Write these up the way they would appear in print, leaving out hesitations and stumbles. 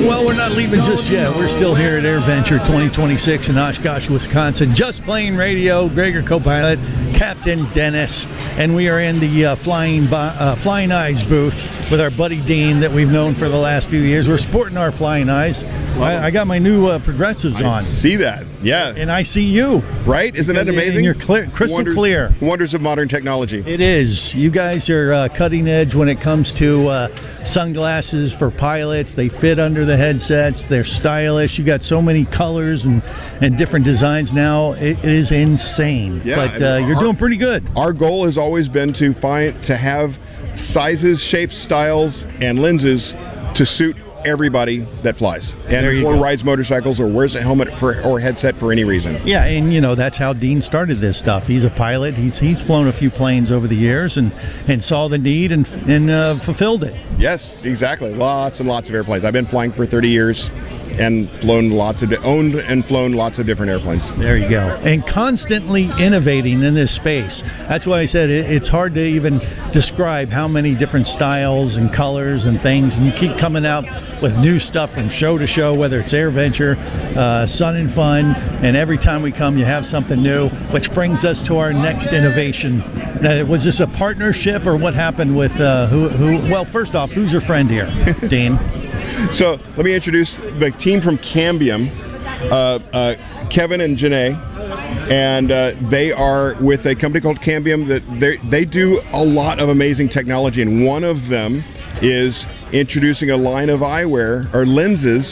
Well, we're not leaving just yet. We're still here at AirVenture 2026 in Oshkosh, Wisconsin. Just Plane Radio, Gregor co-pilot, Captain Dennis, and we are in the Flying Eyes booth with our buddy Dean that we've known for the last few years. We're sporting our Flying Eyes. I got my new Progressives on. I see that, yeah. And I see you. Right? Isn't that amazing? And you're clear, crystal clear. Wonders of modern technology. It is. You guys are cutting edge when it comes to sunglasses for pilots. They fit under the headsets. They're stylish. You got so many colors and different designs now. It is insane. Yeah, but you're doing pretty good. Our goal has always been to have sizes, shapes, styles, and lenses to suit everybody that flies or rides motorcycles or wears a helmet or headset for any reason. Yeah, and you know that's how Dean started this stuff. He's a pilot. He's flown a few planes over the years and saw the need and fulfilled it. Yes, exactly. Lots and lots of airplanes. I've been flying for 30 years and owned and flown lots of different airplanes. There you go. And constantly innovating in this space. That's why I said it's hard to even describe how many different styles and colors and things. And you keep coming out with new stuff from show to show, whether it's AirVenture, Sun and Fun, and every time we come you have something new, which brings us to our next innovation. Was this a partnership or what happened with who? Well, first off, who's your friend here, Dean? So let me introduce the team from Cambium, Kevin and Janae, and they are with a company called Cambium. That they do a lot of amazing technology, and one of them is introducing a line of eyewear or lenses,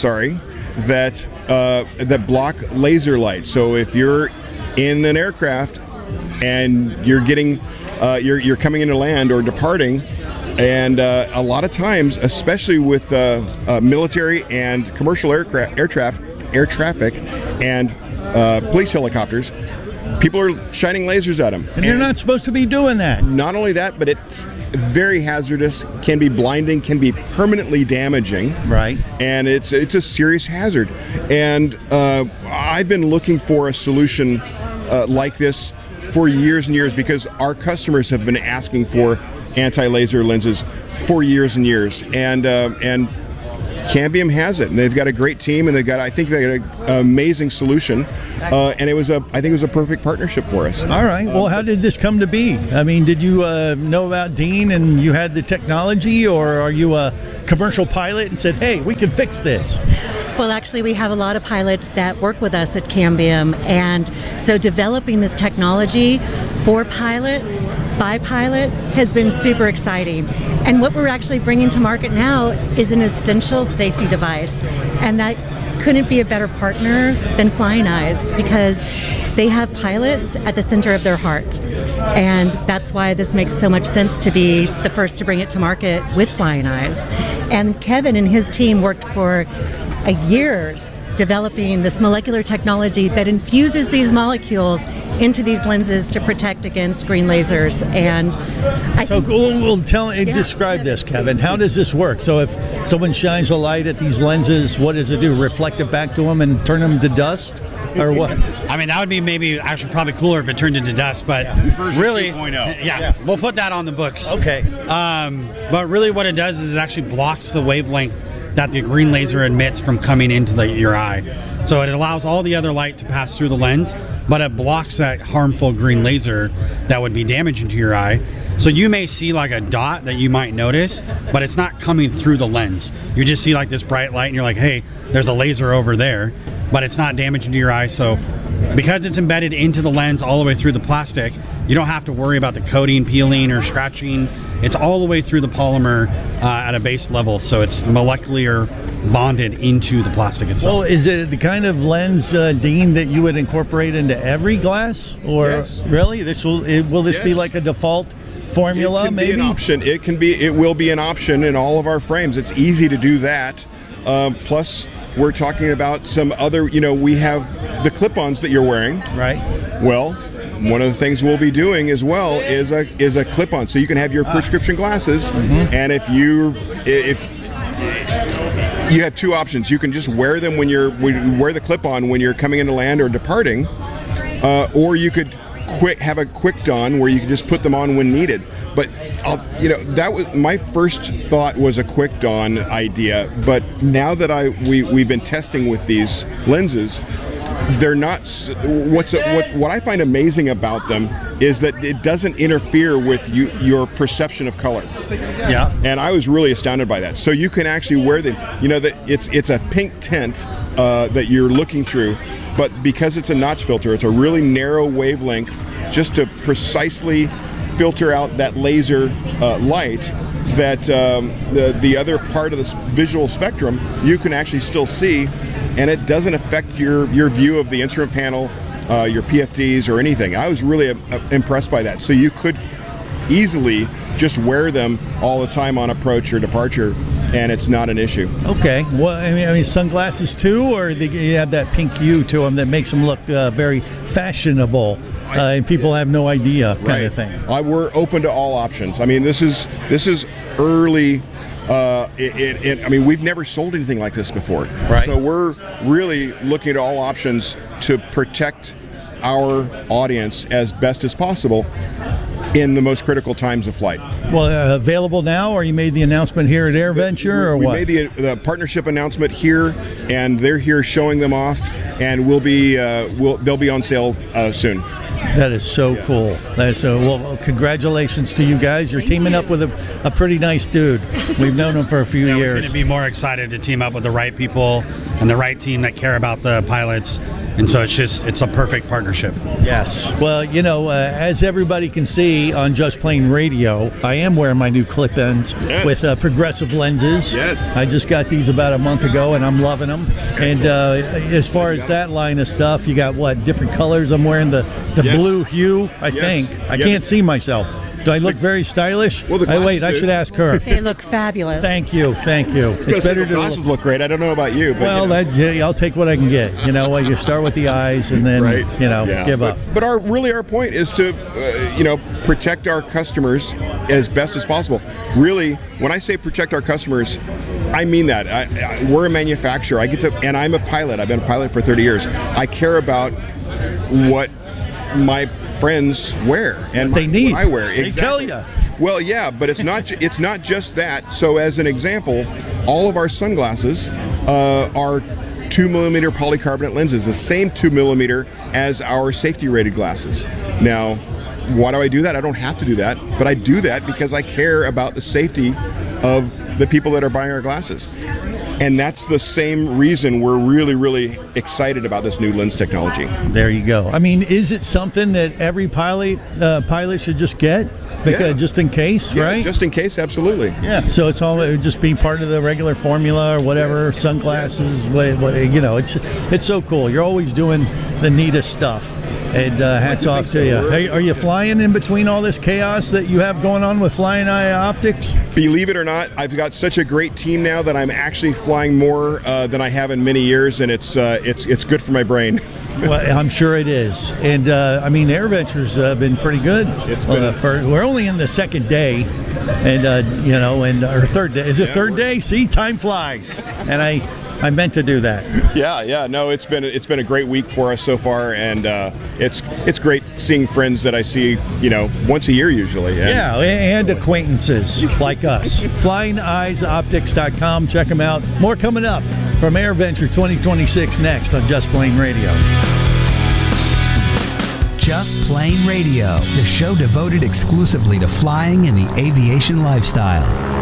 that block laser light. So if you're in an aircraft and you're getting you're coming into land or departing. And a lot of times, especially with military and commercial air traffic and police helicopters, people are shining lasers at them. And you're not supposed to be doing that. Not only that, but it's very hazardous, can be blinding, can be permanently damaging. Right. And it's a serious hazard. And I've been looking for a solution like this for years and years because our customers have been asking for anti-laser lenses for years and years, and Cambium has it, and they've got a great team, and I think they got an amazing solution, and I think it was a perfect partnership for us. All right. Well, how did this come to be? I mean, did you know about Dean and you had the technology, or are you a commercial pilot and said, "Hey, we can fix this"? Well, actually, we have a lot of pilots that work with us at Cambium, and so developing this technology for pilots, by pilots, has been super exciting. And what we're actually bringing to market now is an essential safety device, and that couldn't be a better partner than Flying Eyes because they have pilots at the center of their heart. And that's why this makes so much sense to be the first to bring it to market with Flying Eyes. And Kevin and his team worked for years developing this molecular technology that infuses these molecules into these lenses to protect against green lasers. And describe this, Kevin. How does this work? So if someone shines a light at these lenses, what does it do? Reflect it back to them and turn them to dust? Or what? I mean, that would be maybe actually probably cooler if it turned into dust, but really, 2.0. Yeah, we'll put that on the books. Okay. But really what it does is it actually blocks the wavelength that the green laser emits from coming into your eye. So it allows all the other light to pass through the lens, but it blocks that harmful green laser that would be damaging to your eye. So you may see like a dot that you might notice, but it's not coming through the lens. You just see like this bright light and you're like, hey, there's a laser over there, but it's not damaging to your eye. So because it's embedded into the lens all the way through the plastic, you don't have to worry about the coating peeling or scratching. It's all the way through the polymer at a base level, so it's molecular bonded into the plastic itself. Well, is it the kind of lens, Dean, that you would incorporate into every glass? Or yes. Really? Will this be like a default formula? It can maybe be an option. It will be an option in all of our frames. It's easy to do that. Plus, we're talking about some other. We have the clip-ons that you're wearing. Right. Well, one of the things we'll be doing as well is a clip-on, so you can have your prescription glasses, and if you have two options. You can just wear them when you wear the clip-on when you're coming into land or departing, or you could have a quick don where you can just put them on when needed. But that was my first thought, was a quick don idea. But now that we've been testing with these lenses, they're not. What I find amazing about them is that it doesn't interfere with your perception of color. Yeah. And I was really astounded by that. So you can actually wear them. That it's a pink tint that you're looking through, but because it's a notch filter, it's a really narrow wavelength, just to precisely filter out that laser light that the other part of the visual spectrum you can actually still see, and it doesn't affect your view of the instrument panel, your PFDs or anything. I was really impressed by that. So you could easily just wear them all the time on approach or departure, and it's not an issue. Okay. Well, I mean sunglasses too, or you have that pink hue to them that makes them look very fashionable, and people have no idea kind of thing. We're open to all options. I mean, this is early. I mean, we've never sold anything like this before. Right. So we're really looking at all options to protect our audience as best as possible in the most critical times of flight. Well, available now, or you made the announcement here at AirVenture, or what? We made the partnership announcement here, and they're here showing them off, and they'll be on sale soon. That is so cool. Well, congratulations to you guys. You're teaming up with a pretty nice dude. We've known him for a few years. We're going to be more excited to team up with the right people and the right team that care about the pilots. And so it's a perfect partnership. Yes. Well, as everybody can see on Just Plain Radio, I am wearing my new clip-ins with progressive lenses. Yes. I just got these about a month ago, and I'm loving them. And as far as that line of stuff, you got different colors. I'm wearing the blue hue, I think. I can't see myself. Do I look very stylish? Well, the glasses I should ask her. They look fabulous. Thank you. It's better to glasses look great. I don't know about you, but I'll take what I can get. You start with the eyes, and then give up. But our point is to protect our customers as best as possible. Really, when I say protect our customers, I mean that. We're a manufacturer. And I'm a pilot. I've been a pilot for 30 years. I care about what my friends wear and they need. What I wear. They tell you. Well, yeah, but it's not just that. So, as an example, all of our sunglasses are 2mm polycarbonate lenses, the same 2mm as our safety rated glasses. Now, why do I do that? I don't have to do that, but I do that because I care about the safety of the people that are buying our glasses. And that's the same reason we're really, really excited about this new lens technology. There you go. I mean, is it something that every pilot should just get? Because just in case, right? Just in case, absolutely. Yeah. So it would just be part of the regular formula or whatever. Sunglasses, it's so cool. You're always doing the neatest stuff. And hats off to you. Hey, are you flying in between all this chaos that you have going on with Flying Eye Optics? Believe it or not, I've got such a great team now that I'm actually flying more than I have in many years, and it's good for my brain. Well, I'm sure it is. And AirVenture's been pretty good. It's been we're only in the second day, and or third day. Is it third day? See, time flies. And I meant to do that. Yeah. No, it's been a great week for us so far, and it's great seeing friends that I see once a year usually. And acquaintances like us. FlyingEyesOptics.com. Check them out. More coming up from AirVenture 2026 next on Just Plain Radio. Just Plain Radio, the show devoted exclusively to flying and the aviation lifestyle.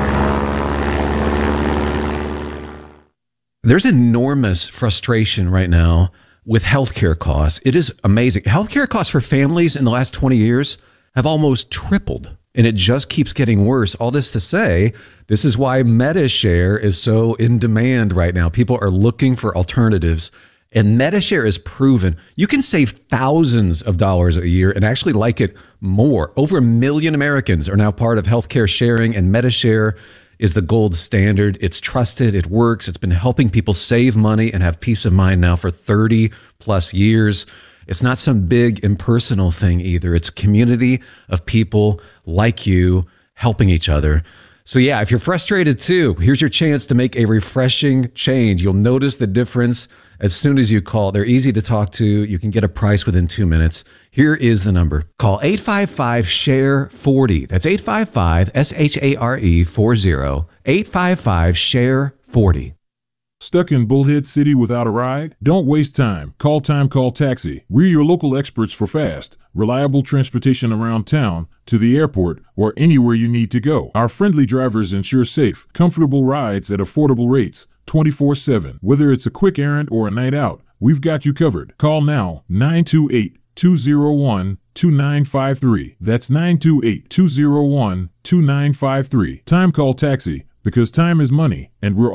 There's enormous frustration right now with healthcare costs. It is amazing. Healthcare costs for families in the last 20 years have almost tripled, and it just keeps getting worse. All this to say, this is why MediShare is so in demand right now. People are looking for alternatives, and MediShare is proven. You can save thousands of dollars a year and actually like it more. Over 1 million Americans are now part of healthcare sharing, and MediShare is the gold standard. It's trusted, it works, it's been helping people save money and have peace of mind now for 30 plus years. It's not some big impersonal thing either. It's a community of people like you helping each other. So yeah, if you're frustrated too, here's your chance to make a refreshing change. You'll notice the difference as soon as you call. They're easy to talk to. You can get a price within 2 minutes. Here is the number. Call 855-SHARE-40. That's 855-SHARE-40. 855-SHARE-40. Stuck in Bullhead City without a ride? Don't waste time. Call Taxi. We're your local experts for fast, reliable transportation around town, to the airport, or anywhere you need to go. Our friendly drivers ensure safe, comfortable rides at affordable rates, 24/7. Whether it's a quick errand or a night out, we've got you covered. Call now, 928-201-2953. That's 928-201-2953. Time Call Taxi, because time is money, and we're